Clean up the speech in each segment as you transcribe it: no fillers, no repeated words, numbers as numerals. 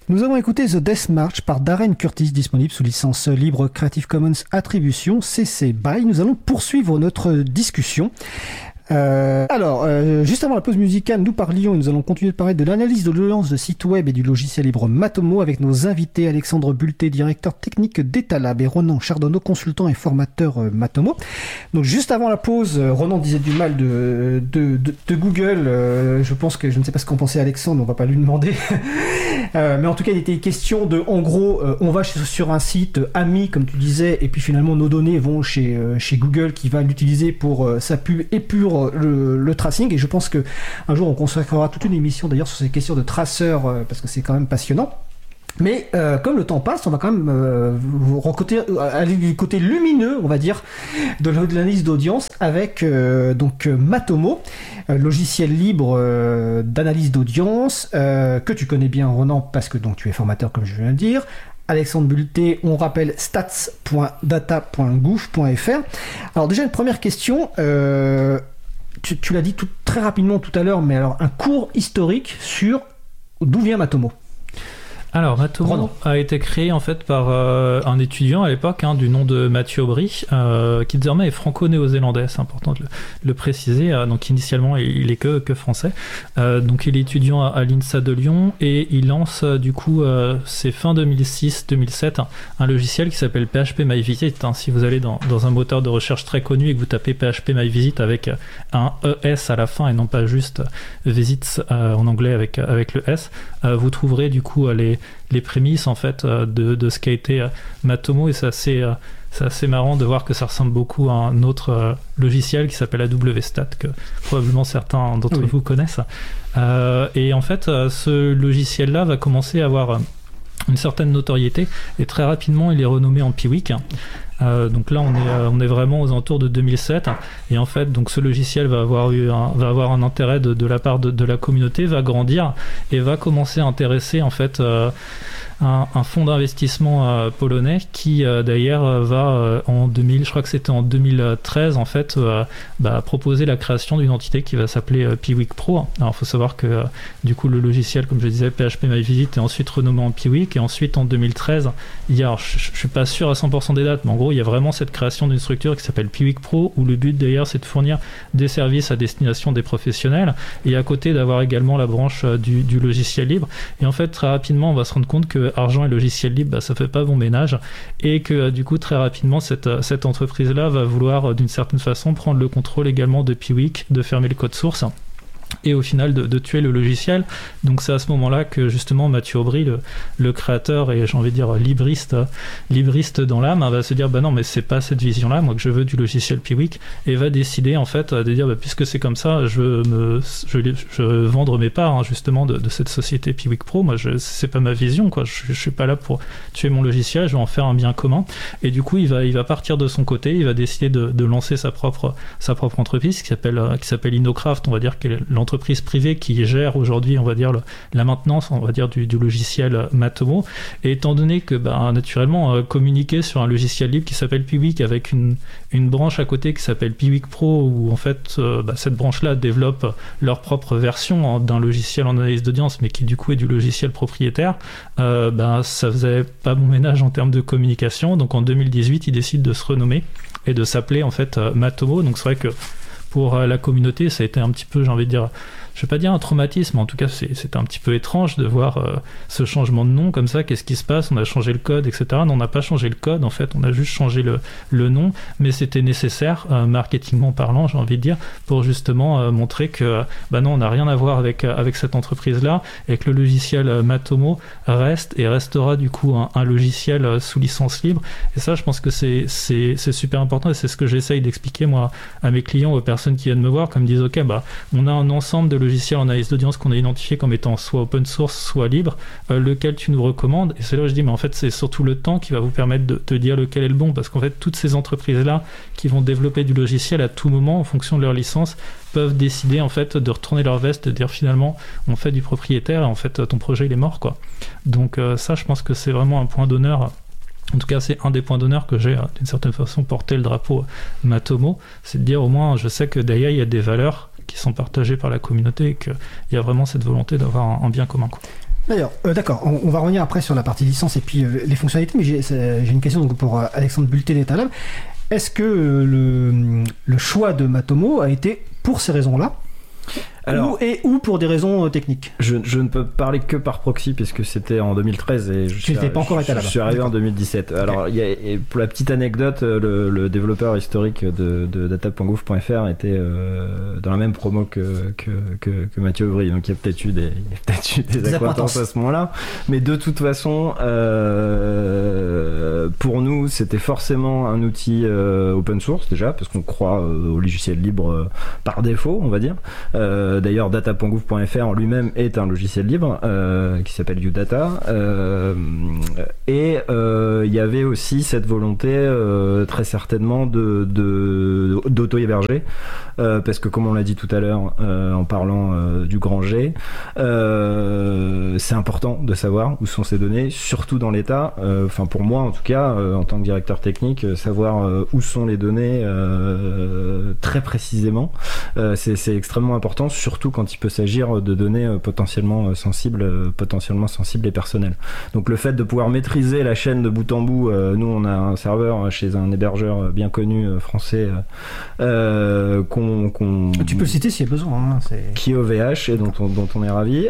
Nous avons écouté The Death March par Darren Curtis, disponible sous licence libre Creative Commons Attribution CC BY. Nous allons poursuivre notre discussion. Juste avant la pause musicale, nous parlions et nous allons continuer de parler de l'analyse de l'audience de site web et du logiciel libre Matomo avec nos invités Alexandre Bulté, directeur technique d'Etalab, et Ronan Chardonneau, consultant et formateur Matomo. Donc juste avant la pause, Ronan disait du mal de Google. Je pense que je ne sais pas ce qu'en pensait Alexandre, on va pas lui demander. Mais en tout cas, il était question de, en gros, on va sur un site ami, comme tu disais, et puis finalement nos données vont chez Google qui va l'utiliser pour sa pub et pour le tracing. Et je pense que un jour on consacrera toute une émission d'ailleurs sur ces questions de traceurs parce que c'est quand même passionnant. Mais comme le temps passe, on va quand même aller du côté lumineux, on va dire, de l'analyse d'audience avec donc Matomo, logiciel libre d'analyse d'audience que tu connais bien, Ronan, parce que donc tu es formateur comme je viens de le dire. Alexandre Bulté, on rappelle stats.data.gouv.fr. Alors déjà une première question. Tu l'as dit très rapidement tout à l'heure, mais alors un cours historique sur d'où vient Matomo. Alors, Matomo a été créé en fait par un étudiant à l'époque du nom de Mathieu Aubry, qui désormais est franco-néo-zélandais, c'est important de le préciser. Donc initialement, il est que français. Donc il est étudiant à l'INSA de Lyon et il lance du coup, c'est fin 2006-2007, un logiciel qui s'appelle PHP My Visit. Si vous allez dans un moteur de recherche très connu et que vous tapez PHP My Visit avec un ES à la fin et non pas juste Visits en anglais avec le S, vous trouverez du coup les prémices en fait de ce qu'a été Matomo, et c'est assez marrant de voir que ça ressemble beaucoup à un autre logiciel qui s'appelle AWStat, que probablement certains d'entre vous connaissent. Et en fait, ce logiciel-là va commencer à avoir une certaine notoriété, et très rapidement il est renommé en Piwik. Donc là on est vraiment aux alentours de 2007, et en fait donc ce logiciel va avoir un intérêt de la part de la communauté, va grandir et va commencer à intéresser en fait un fonds d'investissement polonais qui d'ailleurs va je crois que c'était en 2013 en fait proposer la création d'une entité qui va s'appeler Piwik Pro. Alors il faut savoir que du coup le logiciel, comme je disais, PHP My Visit est ensuite renommé en Piwik, et ensuite en 2013 il y a, alors, je suis pas sûr à 100% des dates, mais en gros il y a vraiment cette création d'une structure qui s'appelle Piwik Pro, où le but d'ailleurs c'est de fournir des services à destination des professionnels, et à côté d'avoir également la branche du logiciel libre. Et en fait très rapidement on va se rendre compte que argent et logiciel libre, ça fait pas bon ménage, et que du coup très rapidement cette entreprise là va vouloir d'une certaine façon prendre le contrôle également de Piwik, de fermer le code source et au final de tuer le logiciel. Donc c'est à ce moment-là que justement Mathieu Aubry, le créateur et j'ai envie de dire libriste dans l'âme, va se dire non mais c'est pas cette vision-là, moi que je veux du logiciel Piwik, et va décider en fait de dire puisque c'est comme ça, je veux vendre mes parts justement de cette société Piwik Pro. Moi c'est pas ma vision quoi, je suis pas là pour tuer mon logiciel, je vais en faire un bien commun. Et du coup il va partir de son côté, il va décider de lancer sa propre entreprise qui s'appelle InnoCraft, on va dire, qui est l'entreprise privée qui gère aujourd'hui, on va dire, la maintenance, on va dire, du logiciel Matomo. Et étant donné que, naturellement, communiquer sur un logiciel libre qui s'appelle Piwik avec une branche à côté qui s'appelle Piwik Pro, où en fait, cette branche-là développe leur propre version d'un logiciel en analyse d'audience, mais qui du coup est du logiciel propriétaire, ça faisait pas bon ménage en termes de communication. Donc en 2018, ils décident de se renommer et de s'appeler en fait Matomo. Donc c'est vrai que pour la communauté, ça a été un petit peu, j'ai envie de dire, je vais pas dire un traumatisme, en tout cas c'était un petit peu étrange de voir ce changement de nom comme ça. Qu'est-ce qui se passe? On a changé le code, etc. Non, on n'a pas changé le code, en fait, on a juste changé le nom, mais c'était nécessaire, marketingment parlant, j'ai envie de dire, pour justement montrer que non, on n'a rien à voir avec cette entreprise-là, et que le logiciel Matomo reste et restera du coup un logiciel sous licence libre. Et ça, je pense que c'est super important, et c'est ce que j'essaye d'expliquer moi à mes clients, aux personnes qui viennent me voir, comme me disent ok, on a un ensemble de logiciels en analyse d'audience qu'on a identifié comme étant soit open source, soit libre, lequel tu nous recommandes? Et c'est là où je dis mais en fait c'est surtout le temps qui va vous permettre de te dire lequel est le bon, parce qu'en fait toutes ces entreprises-là qui vont développer du logiciel à tout moment en fonction de leur licence peuvent décider en fait de retourner leur veste, de dire finalement on fait du propriétaire et en fait ton projet il est mort quoi. Donc ça je pense que c'est vraiment un point d'honneur. En tout cas, c'est un des points d'honneur que j'ai, d'une certaine façon, porté le drapeau Matomo, c'est de dire au moins, je sais que derrière, il y a des valeurs qui sont partagées par la communauté et qu'il y a vraiment cette volonté d'avoir un bien commun, quoi. D'ailleurs, d'accord, on va revenir après sur la partie licence et puis les fonctionnalités, mais j'ai une question donc, pour Alexandre Bulté d'Etalab. Est-ce que le choix de Matomo a été pour ces raisons-là ou pour des raisons techniques? Je ne peux parler que par proxy puisque c'était en 2013 et je suis arrivé en 2017. Okay. Alors pour la petite anecdote, le développeur historique de data.gouv.fr était dans la même promo que Mathieu Aubry, donc il y a peut-être eu des acquaintances à ce moment-là. Mais de toute façon, pour nous, c'était forcément un outil open source déjà parce qu'on croit au logiciel libre par défaut, on va dire. D'ailleurs, data.gouv.fr en lui-même est un logiciel libre qui s'appelle UData. Et il y avait aussi cette volonté très certainement d'auto-héberger parce que comme on l'a dit tout à l'heure en parlant du grand G, c'est important de savoir où sont ces données, surtout dans l'état. Enfin pour moi en tout cas, en tant que directeur technique, savoir où sont les données très précisément, c'est extrêmement important, surtout quand il peut s'agir de données potentiellement sensibles et personnelles. Donc le fait de pouvoir maîtriser la chaîne de bout en bout, nous on a un serveur chez un hébergeur bien connu français tu peux le citer s'il y a besoin, hein, qui est OVH et dont on est ravi.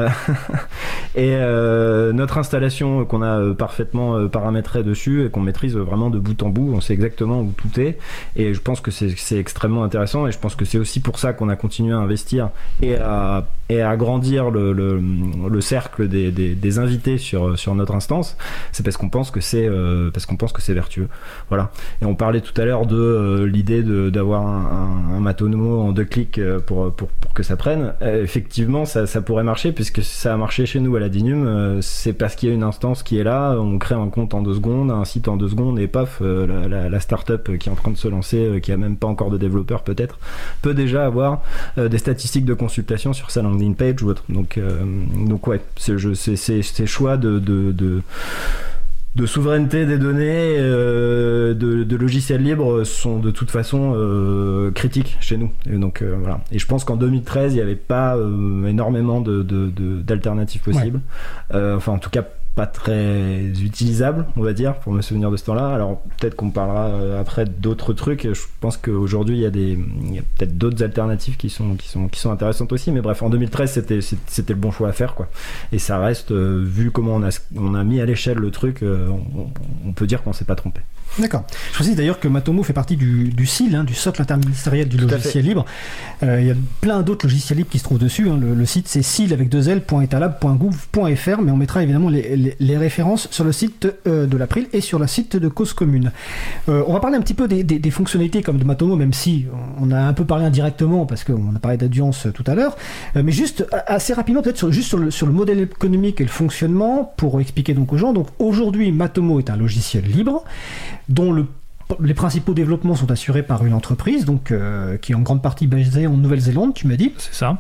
Et notre installation qu'on a parfaitement paramétrée dessus et qu'on maîtrise vraiment de bout en bout, on sait exactement où tout est, et je pense que c'est extrêmement intéressant, et je pense que c'est aussi pour ça qu'on a continué à investir et à agrandir le cercle des invités sur notre instance. C'est parce qu'on pense que c'est vertueux. Voilà. Et on parlait tout à l'heure de l'idée d'avoir un Matomo en 2 clics pour que ça prenne. Effectivement, ça pourrait marcher puisque ça a marché chez nous à la Dinum. C'est parce qu'il y a une instance qui est là, on crée un compte en 2 secondes, un site en 2 secondes, et paf, la start-up qui est en train de se lancer, qui a même pas encore de développeurs peut-être, peut déjà avoir des statistiques de consultation sur sa landing page ou autre. Donc ouais, ces choix de souveraineté des données, de logiciels libres sont de toute façon critiques chez nous. Et donc voilà. Et je pense qu'en 2013, il n'y avait pas énormément d'alternatives possibles. Ouais. Enfin, en tout cas, pas très utilisable, on va dire, pour me souvenir de ce temps-là. Alors peut-être qu'on parlera après d'autres trucs. Je pense qu'aujourd'hui il y a peut-être d'autres alternatives qui sont intéressantes aussi. Mais bref, en 2013 c'était le bon choix à faire, quoi. Et ça reste, vu comment on a mis à l'échelle le truc, on peut dire qu'on s'est pas trompé. D'accord. Je précise d'ailleurs que Matomo fait partie du SIL, hein, du socle interministériel du logiciel libre. Il y a plein d'autres logiciels libres qui se trouvent dessus. Hein. Le site c'est sil.etalab.gouv.fr, mais on mettra évidemment les références sur le site de l'April et sur le site de Cause Commune. On va parler un petit peu des fonctionnalités comme de Matomo, même si on a un peu parlé indirectement parce qu'on a parlé d'audience tout à l'heure. Mais juste assez rapidement, peut-être sur le modèle économique et le fonctionnement, pour expliquer donc aux gens. Donc aujourd'hui, Matomo est un logiciel libre dont les principaux développements sont assurés par une entreprise, donc qui est en grande partie basée en Nouvelle-Zélande, tu m'as dit. C'est ça.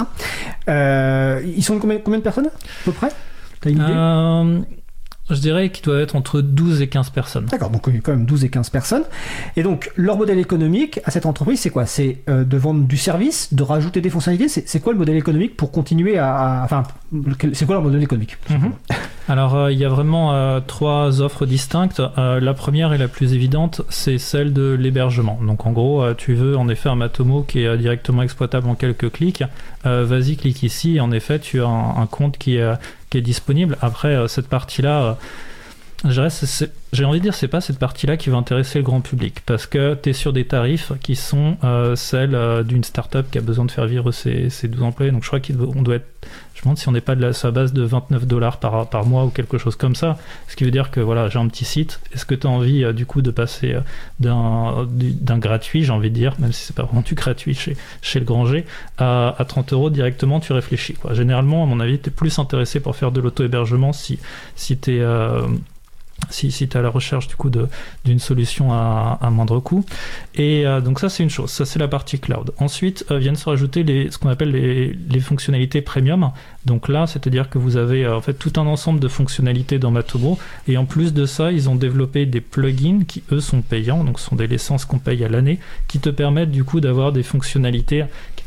Ils sont combien de personnes, à peu près? T'as une idée? Je dirais qu'ils doivent être entre 12 et 15 personnes. D'accord, donc il y a quand même 12 et 15 personnes. Et donc, leur modèle économique à cette entreprise, c'est quoi? C'est de vendre du service, de rajouter des fonctionnalités. C'est quoi le modèle économique pour continuer Enfin, c'est quoi leur modèle économique? Alors, il y a vraiment 3 offres distinctes. La première et la plus évidente, c'est celle de l'hébergement. Donc, en gros, tu veux en effet un Matomo qui est directement exploitable en quelques clics. Vas-y, clique ici. Et en effet, tu as un compte qui est disponible. Après, cette partie-là, j'ai envie de dire, c'est pas cette partie-là qui va intéresser le grand public, parce que tu es sur des tarifs qui sont celles d'une start-up qui a besoin de faire vivre ses 12 employés. Donc je crois qu'on doit être, je me demande si on n'est pas sur la base de $29 par mois ou quelque chose comme ça. Ce qui veut dire que voilà, j'ai un petit site. Est-ce que tu as envie du coup de passer d'un gratuit, j'ai envie de dire, même si c'est pas vraiment du gratuit chez le grand G, à 30 € directement, tu réfléchis, quoi. Généralement, à mon avis, tu es plus intéressé pour faire de l'auto-hébergement si tu es si tu es à la recherche du coup d'une solution à moindre coût. Et donc ça c'est une chose, ça c'est la partie cloud. Ensuite viennent se rajouter ce qu'on appelle les fonctionnalités premium. Donc là, c'est-à-dire que vous avez en fait tout un ensemble de fonctionnalités dans Matomo, et en plus de ça, ils ont développé des plugins qui eux sont payants, donc ce sont des licences qu'on paye à l'année, qui te permettent du coup d'avoir des fonctionnalités qui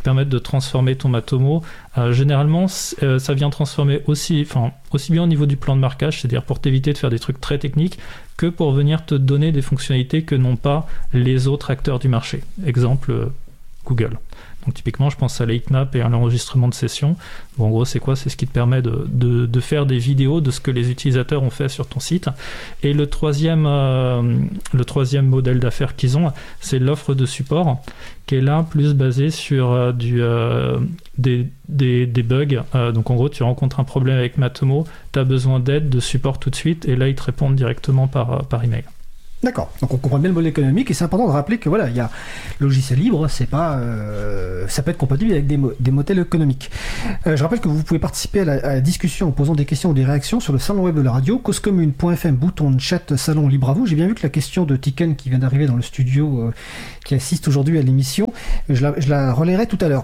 te permettent de transformer ton Matomo. Généralement, ça vient transformer aussi bien au niveau du plan de marquage, c'est-à-dire pour t'éviter de faire des trucs très techniques, que pour venir te donner des fonctionnalités que n'ont pas les autres acteurs du marché. Exemple, Google. Donc typiquement, je pense à l'heatmap et à l'enregistrement de session. Bon, en gros, c'est quoi ? C'est ce qui te permet de faire des vidéos de ce que les utilisateurs ont fait sur ton site. Et le troisième modèle d'affaires qu'ils ont, c'est l'offre de support, qui est là plus basée sur des bugs. Donc en gros, tu rencontres un problème avec Matomo, tu as besoin d'aide, de support tout de suite, et là, ils te répondent directement par email. D'accord, donc on comprend bien le modèle économique et c'est important de rappeler que voilà, il y a logiciel libre, c'est pas, ça peut être compatible avec des modèles économiques. Je rappelle que vous pouvez participer à la discussion en posant des questions ou des réactions sur le salon web de la radio, causecommune.fm, bouton chat, salon libre à vous. J'ai bien vu que la question de Tiken qui vient d'arriver dans le studio, qui assiste aujourd'hui à l'émission, je la relayerai tout à l'heure.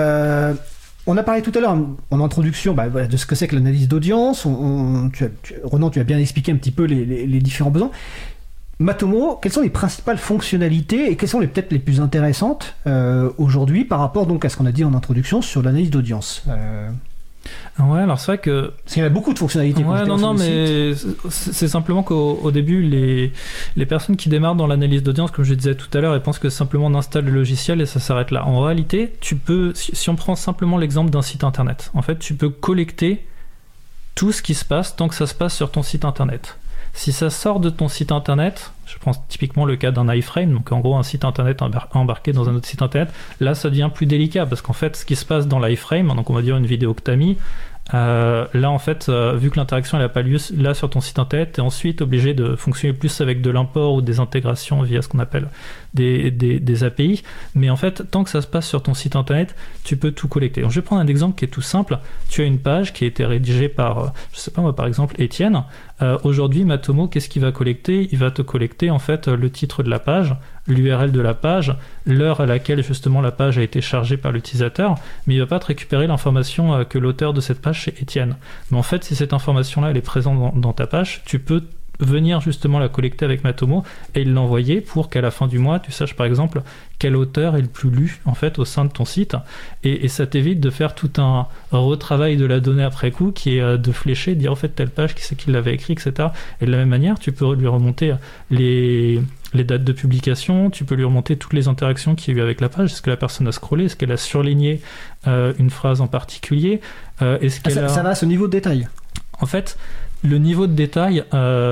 On a parlé tout à l'heure en introduction de ce que c'est que l'analyse d'audience. Ronan, tu as bien expliqué un petit peu les différents besoins. Matomo, quelles sont les principales fonctionnalités et quelles sont peut-être les plus intéressantes aujourd'hui par rapport donc à ce qu'on a dit en introduction sur l'analyse d'audience Ouais, alors c'est vrai que... Parce qu'il y a beaucoup de fonctionnalités. Ouais, non, mais c'est simplement qu'au début, les personnes qui démarrent dans l'analyse d'audience, comme je disais tout à l'heure, elles pensent que simplement on installe le logiciel et ça s'arrête là. En réalité, tu peux, si on prend simplement l'exemple d'un site internet, en fait, tu peux collecter tout ce qui se passe tant que ça se passe sur ton site internet. Si ça sort de ton site internet, je prends typiquement le cas d'un iframe, donc en gros un site internet embarqué dans un autre site internet, là ça devient plus délicat parce qu'en fait ce qui se passe dans l'iframe, donc on va dire une vidéo que tu as mis, là en fait vu que l'interaction n'a pas lieu là sur ton site internet, tu es ensuite obligé de fonctionner plus avec de l'import ou des intégrations via ce qu'on appelle des API, mais en fait tant que ça se passe sur ton site internet, tu peux tout collecter. Donc, je vais prendre un exemple qui est tout simple. Tu as une page qui a été rédigée par, je sais pas moi, par exemple Étienne. Aujourd'hui Matomo, qu'est-ce qu'il va collecter ? Il va te collecter en fait le titre de la page, l'URL de la page, l'heure à laquelle justement la page a été chargée par l'utilisateur, mais il va pas te récupérer l'information que l'auteur de cette page c'est Étienne. Mais en fait, si cette information-là elle est présente dans ta page, tu peux venir justement la collecter avec Matomo et l'envoyer pour qu'à la fin du mois tu saches par exemple quel auteur est le plus lu en fait au sein de ton site et ça t'évite de faire tout un retravail de la donnée après coup qui est de flécher, de dire en fait telle page qui c'est qui l'avait écrit, etc. Et de la même manière tu peux lui remonter les dates de publication, tu peux lui remonter toutes les interactions qu'il y a eu avec la page, est-ce que la personne a scrollé, est-ce qu'elle a surligné une phrase en particulier, est-ce qu'elle ça va à ce niveau de détail. En fait, le niveau de détail,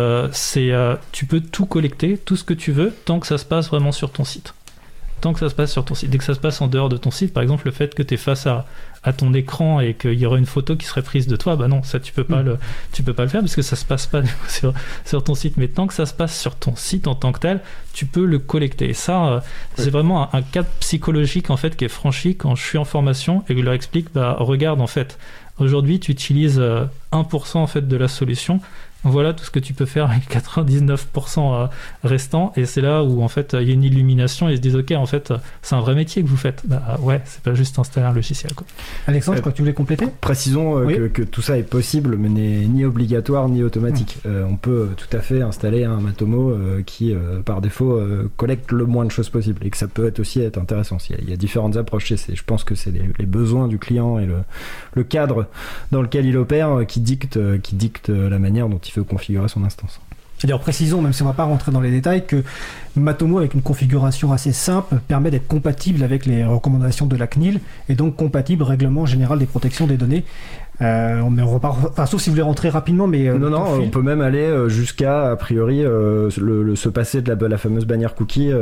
tu peux tout collecter, tout ce que tu veux, tant que ça se passe vraiment sur ton site. Tant que ça se passe sur ton site. Dès que ça se passe en dehors de ton site, par exemple, le fait que tu es face à ton écran et qu'il y aura une photo qui serait prise de toi, bah non, ça tu peux pas le faire parce que ça se passe pas sur ton site. Mais tant que ça se passe sur ton site en tant que tel, tu peux le collecter. Et ça, c'est vraiment un cadre psychologique en fait qui est franchi quand je suis en formation et que je leur explique, regarde en fait. Aujourd'hui, tu utilises 1% en fait de la solution. Voilà tout ce que tu peux faire avec 99% restant. Et c'est là où en fait il y a une illumination et ils se disent ok, en fait c'est un vrai métier que vous faites. Ouais, c'est pas juste installer un logiciel quoi. Alexandre, je crois que tu voulais compléter. Précisons que tout ça est possible mais n'est ni obligatoire ni automatique. On peut tout à fait installer un Matomo qui par défaut collecte le moins de choses possible et que ça peut être intéressant. Il y a différentes approches. Je pense que c'est les besoins du client et le cadre dans lequel il opère qui dicte la manière dont il veut configurer son instance. C'est-à-dire, précisons, même si on ne va pas rentrer dans les détails, que Matomo, avec une configuration assez simple, permet d'être compatible avec les recommandations de la CNIL et donc compatible au règlement général des protections des données. On repart, sauf si vous voulez rentrer rapidement, mais non, on peut même aller jusqu'à a priori se passer de la fameuse bannière cookie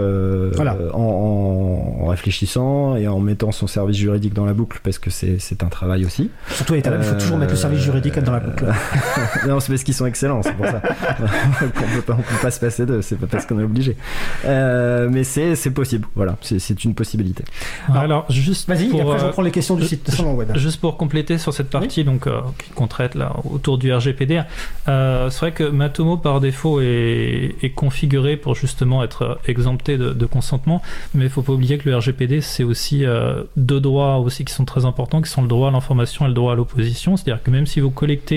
en réfléchissant et en mettant son service juridique dans la boucle parce que c'est un travail aussi. Surtout à l'état, il faut toujours mettre le service juridique dans la boucle. Non, c'est parce qu'ils sont excellents, c'est pour ça. on peut pas se passer d'eux, c'est pas parce qu'on est obligé. Mais c'est possible, voilà, c'est une possibilité. Alors juste vas-y, et après je reprends les questions du site salon web. Juste pour compléter sur cette partie. Donc qu'on traite là autour du RGPD. C'est vrai que Matomo par défaut est configuré pour justement être exempté de consentement, mais il faut pas oublier que le RGPD c'est aussi deux droits aussi qui sont très importants, qui sont le droit à l'information et le droit à l'opposition. C'est-à-dire que même si vous collectez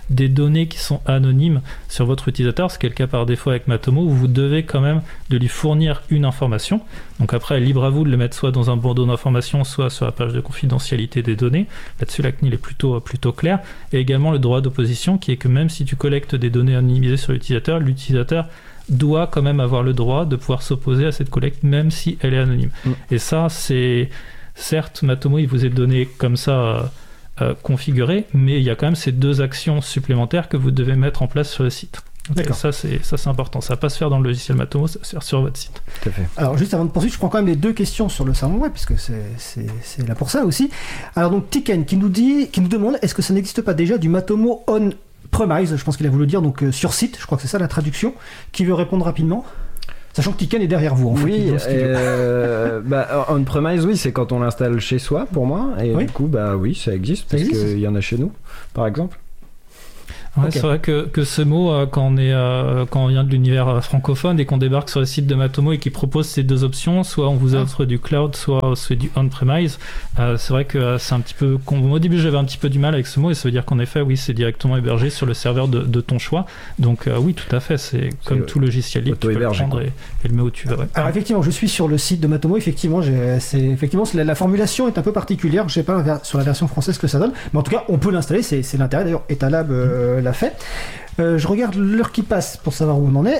des données qui sont anonymes sur votre utilisateur, ce qui est le cas par défaut avec Matomo, où vous devez quand même de lui fournir une information. Donc après, libre à vous de le mettre soit dans un bandeau d'informations, soit sur la page de confidentialité des données. Là-dessus, la CNIL est plutôt claire. Et également le droit d'opposition, qui est que même si tu collectes des données anonymisées sur l'utilisateur doit quand même avoir le droit de pouvoir s'opposer à cette collecte, même si elle est anonyme. Et ça, c'est... Certes, Matomo, il vous est donné comme ça... configuré, mais il y a quand même ces 2 actions supplémentaires que vous devez mettre en place sur le site. Okay, ça c'est important, ça va pas se faire dans le logiciel Matomo, ça va se faire sur votre site. Tout à fait. Alors juste avant de poursuivre, je prends quand même les 2 questions sur le serveur web, puisque c'est là pour ça aussi. Alors donc Tiken qui nous demande, est-ce que ça n'existe pas déjà du Matomo on-premise, je pense qu'il a voulu dire donc sur site, je crois que c'est ça la traduction, qui veut répondre rapidement? Sachant que Tiken est derrière vous, en fait. Oui, on-premise, oui, c'est quand on l'installe chez soi, pour moi. Et du coup, oui, ça existe, parce qu'il y en a chez nous, par exemple. Ouais, okay. C'est vrai que ce mot, quand on vient de l'univers francophone et qu'on débarque sur le site de Matomo et qu'il propose ces 2 options, soit on vous offre du cloud, soit du on-premise, c'est vrai que c'est un petit peu... Au début, j'avais un petit peu du mal avec ce mot, et ça veut dire qu'en effet, oui, c'est directement hébergé sur le serveur de ton choix. Donc oui, tout à fait, c'est comme tout logiciel libre, tu peux le prendre et le mettre où tu veux. Ouais. Alors effectivement, je suis sur le site de Matomo, effectivement, la formulation est un peu particulière, je sais pas sur la version française ce que ça donne, mais en tout cas, on peut l'installer, c'est l'intérêt, d'ailleurs, Etalab l'a fait. Je regarde l'heure qui passe pour savoir où on en est.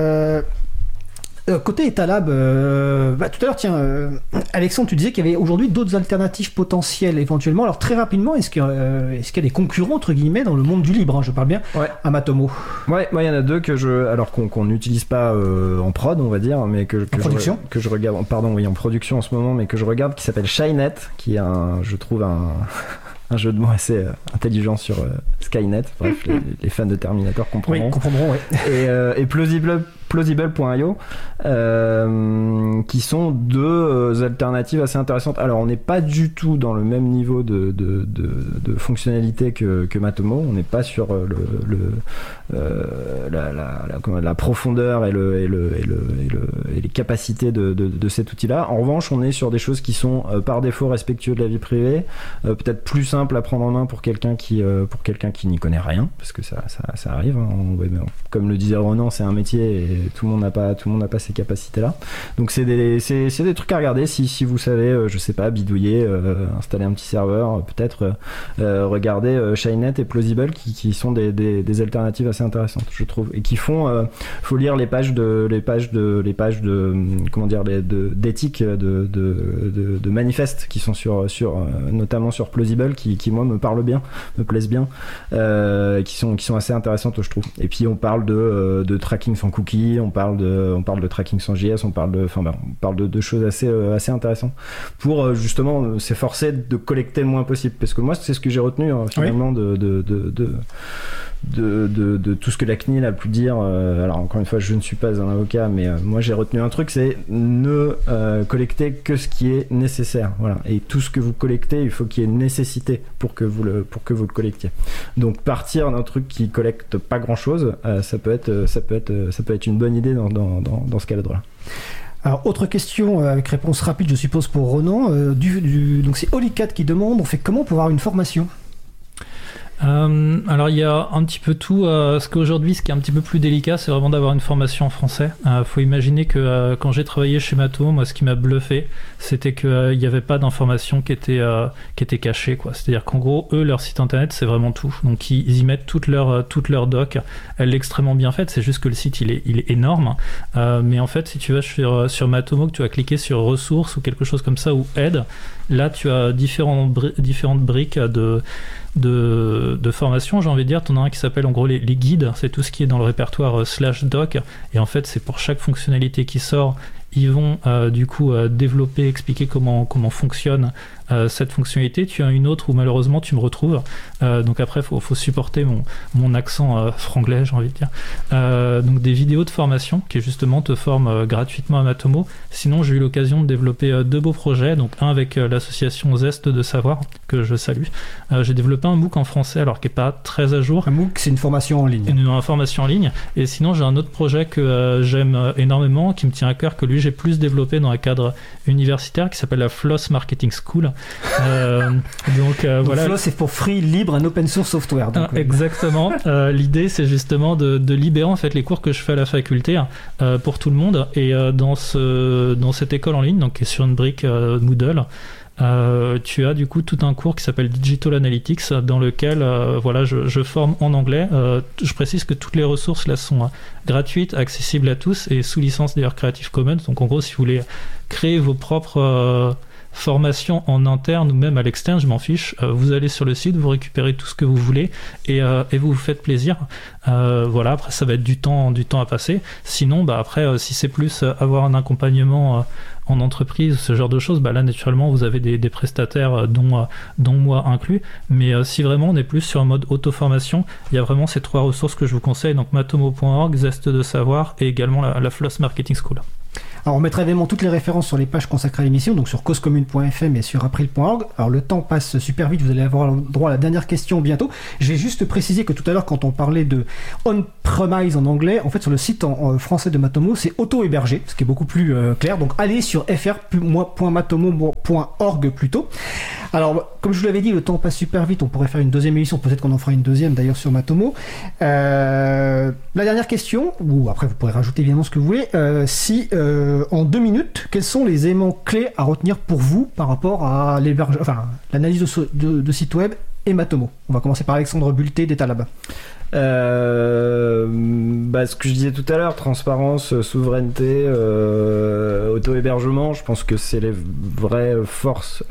Côté Etalab, tout à l'heure, Alexandre, tu disais qu'il y avait aujourd'hui d'autres alternatives potentielles éventuellement. Alors très rapidement, est-ce qu'il y a des concurrents entre guillemets dans le monde du libre, je parle bien, à Matomo? Ouais, il y en a 2 qu'on n'utilise pas en prod, on va dire, mais que je regarde. Pardon, oui, en production en ce moment, mais que je regarde, qui s'appelle Shynet, qui est je trouve un jeu de mots assez intelligent sur Skynet. Bref, les fans de Terminator comprendront. Oui, comprendront, oui. Et Plausible.io, qui sont 2 alternatives assez intéressantes. Alors, on n'est pas du tout dans le même niveau de fonctionnalité que Matomo. On n'est pas sur la profondeur et les capacités de cet outil-là. En revanche, on est sur des choses qui sont par défaut respectueux de la vie privée, peut-être plus simple à prendre en main pour quelqu'un qui n'y connaît rien, parce que ça arrive. Comme le disait Ronan, c'est un métier et tout le monde n'a pas ces capacités-là. Donc c'est des trucs à regarder si vous savez, je sais pas, bidouiller, installer un petit serveur, peut-être regarder Shynet et Plausible qui sont des alternatives assez intéressantes, je trouve, et qui font faut lire les pages d'éthique de manifestes qui sont sur notamment sur Plausible, qui moi me plaisent bien, qui sont assez intéressantes, je trouve. Et puis on parle de tracking sans cookies, on parle de tracking sans JS, on parle de choses assez intéressantes pour justement s'efforcer de collecter le moins possible, parce que moi c'est ce que j'ai retenu finalement de tout ce que la CNIL a pu dire. Alors encore une fois, je ne suis pas un avocat, mais moi j'ai retenu un truc, c'est ne collecter que ce qui est nécessaire. Voilà. Et tout ce que vous collectez, il faut qu'il y ait une nécessité pour que vous le collectiez. Donc partir d'un truc qui collecte pas grand chose, ça peut être une bonne idée dans ce cadre-là. Alors, autre question avec réponse rapide, je suppose, pour Ronan. Donc c'est Olicat qui demande, on fait comment pour avoir une formation ? Alors il y a un petit peu tout. Ce qui est un petit peu plus délicat, c'est vraiment d'avoir une formation en français. Faut imaginer que quand j'ai travaillé chez Matomo, moi ce qui m'a bluffé, c'était qu'il n'y avait pas d'informations qui étaient cachées, quoi. C'est-à-dire qu'en gros, eux, leur site internet, c'est vraiment tout. Donc ils y mettent toute leur doc. Elle est extrêmement bien faite. C'est juste que le site il est énorme. Mais en fait, si tu vas sur Matomo, que tu vas cliquer sur ressources ou quelque chose comme ça, ou aide, là tu as différentes briques de formation, j'ai envie de dire. T'en as un qui s'appelle en gros les guides, c'est tout ce qui est dans le répertoire /doc, et en fait c'est pour chaque fonctionnalité qui sort, ils vont développer, expliquer comment fonctionne cette fonctionnalité. Tu as une autre où malheureusement tu me retrouves, donc après faut supporter mon accent franglais, j'ai envie de dire. Donc des vidéos de formation qui justement te forment gratuitement à Matomo. Sinon j'ai eu l'occasion de développer 2 beaux projets, donc un avec l'association Zeste de Savoir, que je salue. J'ai développé un MOOC en français, alors qui est pas très à jour. Un MOOC, c'est une formation en ligne. Une formation en ligne. Et sinon j'ai un autre projet que j'aime énormément, qui me tient à cœur, que lui j'ai plus développé dans un cadre universitaire qui s'appelle la Floss Marketing School. Donc voilà. Floss, c'est pour free, libre and open source software. Donc, exactement. L'idée, c'est justement de libérer en fait les cours que je fais à la faculté pour tout le monde. Et dans cette école en ligne, donc qui est sur une brique Moodle, tu as du coup tout un cours qui s'appelle Digital Analytics dans lequel voilà, je forme en anglais. Je précise que toutes les ressources là sont gratuites, accessibles à tous et sous licence d'ailleurs Creative Commons. Donc en gros, si vous voulez créer vos propres formation en interne ou même à l'externe, je m'en fiche, vous allez sur le site, vous récupérez tout ce que vous voulez et vous vous faites plaisir. Voilà, après ça va être du temps à passer. Sinon, après, si c'est plus avoir un accompagnement en entreprise, ce genre de choses, là naturellement vous avez des prestataires dont moi inclus. Mais si vraiment on est plus sur un mode auto-formation, il y a vraiment ces 3 ressources que je vous conseille, donc matomo.org, Zeste de Savoir et également la Floss Marketing School. Alors on mettra évidemment toutes les références sur les pages consacrées à l'émission, donc sur causecommune.fm et sur april.org. Alors le temps passe super vite, vous allez avoir le droit à la dernière question bientôt. Je vais juste préciser que tout à l'heure quand on parlait de on-premise en anglais, en fait sur le site en français de Matomo, c'est auto-hébergé, ce qui est beaucoup plus clair. Donc allez sur fr.matomo.org plutôt. Alors comme je vous l'avais dit, le temps passe super vite, on pourrait faire une deuxième émission, peut-être qu'on en fera une deuxième d'ailleurs sur Matomo. La dernière question, ou après vous pourrez rajouter évidemment ce que vous voulez, en 2 minutes, quels sont les éléments clés à retenir pour vous par rapport à l'analyse de site web et Matomo? On va commencer par Alexandre Bulté d'Etalab. Ce que je disais tout à l'heure, transparence, souveraineté, auto-hébergement, je pense que c'est les vraies forces,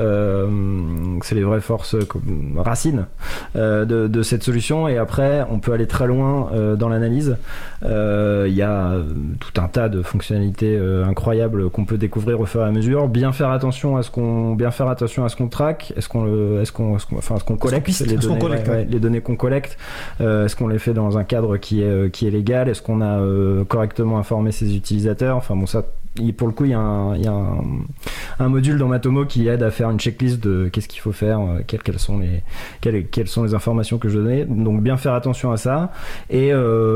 racines de cette solution. Et après, on peut aller très loin dans l'analyse. Il y a tout un tas de fonctionnalités incroyables qu'on peut découvrir au fur et à mesure. Bien faire attention à ce qu'on traque, est-ce qu'on collecte les données qu'on collecte, est-ce qu'on les fait dans un cadre qui est légal, est-ce qu'on a correctement informé ses utilisateurs, enfin bon, ça pour le coup il y a un module dans Matomo qui aide à faire une checklist de qu'est-ce qu'il faut faire, quelles sont les informations que je donnais, donc bien faire attention à ça et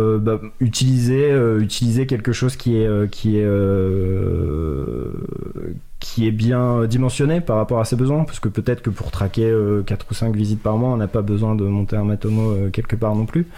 utiliser quelque chose qui est bien dimensionné par rapport à ses besoins, parce que peut-être que pour traquer 4 ou 5 visites par mois, on n'a pas besoin de monter un Matomo quelque part non plus.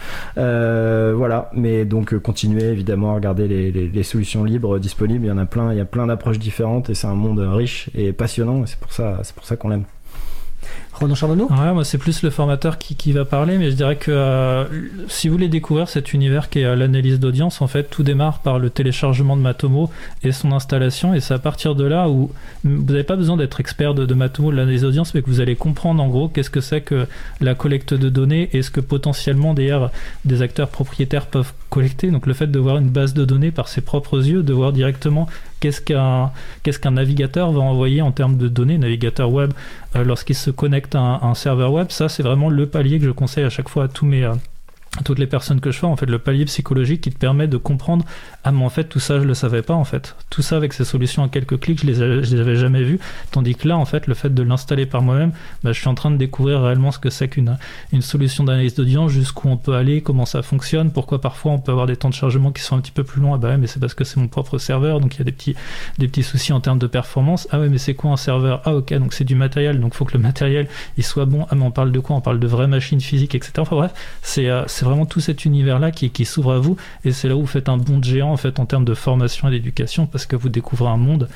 Voilà, mais donc continuer évidemment à regarder les solutions libres disponibles, il y a plein d'approches différentes et c'est un monde riche et passionnant, et c'est pour ça qu'on l'aime. Ronan Charbonneau ? Ouais, moi c'est plus le formateur qui va parler, mais je dirais que si vous voulez découvrir cet univers qui est l'analyse d'audience, en fait tout démarre par le téléchargement de Matomo et son installation, et c'est à partir de là où vous n'avez pas besoin d'être expert de Matomo, de l'analyse d'audience, mais que vous allez comprendre en gros qu'est-ce que c'est que la collecte de données et ce que potentiellement d'ailleurs des acteurs propriétaires peuvent collecter. Donc le fait de voir une base de données par ses propres yeux, de voir directement qu'est-ce qu'un navigateur va envoyer en termes de données, navigateur web, lorsqu'il se connecte à un serveur web, ça c'est vraiment le palier que je conseille à chaque fois à toutes les personnes que je forme, en fait, le palier psychologique qui te permet de comprendre mais en fait tout ça je le savais pas, en fait tout ça avec ces solutions à quelques clics je les avais jamais vues, tandis que là en fait le fait de l'installer par moi-même, je suis en train de découvrir réellement ce que c'est qu'une solution d'analyse d'audience, jusqu'où on peut aller, comment ça fonctionne, pourquoi parfois on peut avoir des temps de chargement qui sont un petit peu plus longs, mais c'est parce que c'est mon propre serveur, donc il y a des petits soucis en termes de performance. Mais c'est quoi un serveur? Ok, donc c'est du matériel, donc il faut que le matériel il soit bon. Mais on parle de quoi? On parle de vraies machines physiques, etc. Enfin bref, c'est vraiment tout cet univers là qui s'ouvre à vous, et c'est là où vous faites un bond de géant en fait en termes de formation et d'éducation, parce que vous découvrez un monde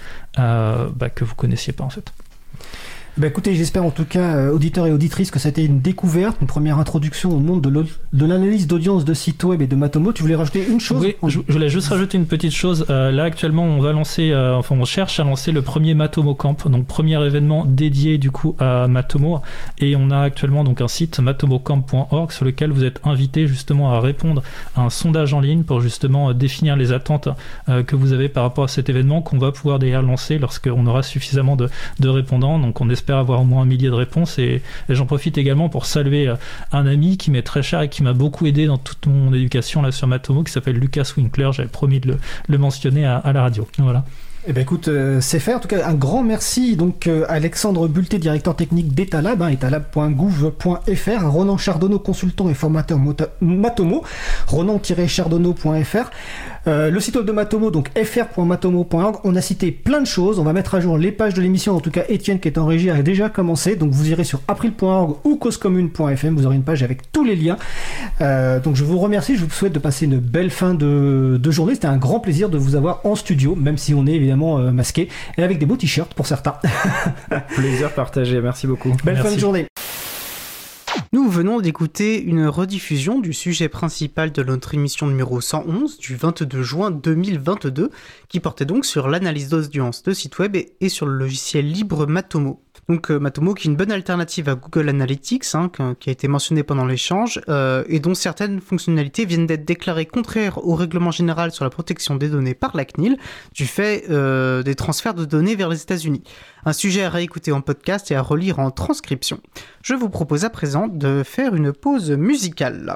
que vous connaissiez pas en fait. Écoutez, j'espère en tout cas, auditeurs et auditrices, que ça a été une découverte, une première introduction au monde de l'analyse d'audience de sites web et de Matomo. Tu voulais rajouter une chose? Oui, je voulais juste rajouter une petite chose. Là, actuellement, on cherche à lancer le premier Matomo Camp, donc premier événement dédié du coup à Matomo. Et on a actuellement donc un site matomocamp.org sur lequel vous êtes invité justement à répondre à un sondage en ligne pour justement définir les attentes que vous avez par rapport à cet événement, qu'on va pouvoir d'ailleurs lancer lorsqu'on aura suffisamment de répondants. Donc on espère avoir au moins 1 millier de réponses, et j'en profite également pour saluer un ami qui m'est très cher et qui m'a beaucoup aidé dans toute mon éducation là sur Matomo, qui s'appelle Lucas Winkler. J'avais promis de le mentionner à la radio. Voilà. Eh ben écoute, c'est fait. En tout cas, un grand merci donc Alexandre Bulté, directeur technique d'Etalab, etalab.gouv.fr, Ronan Chardonneau, consultant et formateur Matomo, ronan-chardonneau.fr, le site web de Matomo, donc fr.matomo.org. On a cité plein de choses. On va mettre à jour les pages de l'émission. En tout cas, Étienne qui est en régie a déjà commencé. Donc vous irez sur april.org ou causecommune.fm. Vous aurez une page avec tous les liens. Donc je vous remercie. Je vous souhaite de passer une belle fin de journée. C'était un grand plaisir de vous avoir en studio, même si on est évidemment masqué et avec des beaux t-shirts pour certains. Plaisir partagé, merci beaucoup. Belle fin de journée. Nous venons d'écouter une rediffusion du sujet principal de notre émission numéro 111 du 22 juin 2022 qui portait donc sur l'analyse d'audience de sites web et sur le logiciel libre Matomo. Donc Matomo qui est une bonne alternative à Google Analytics, qui a été mentionné pendant l'échange, et dont certaines fonctionnalités viennent d'être déclarées contraires au règlement général sur la protection des données par la CNIL, du fait des transferts de données vers les États-Unis. Un sujet à réécouter en podcast et à relire en transcription. Je vous propose à présent de faire une pause musicale.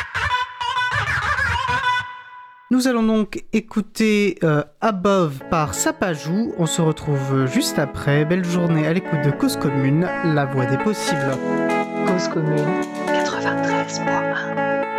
Nous allons donc écouter Above par Sapajou. On se retrouve juste après. Belle journée à l'écoute de Cause Commune, la voix des possibles. Cause Commune 93.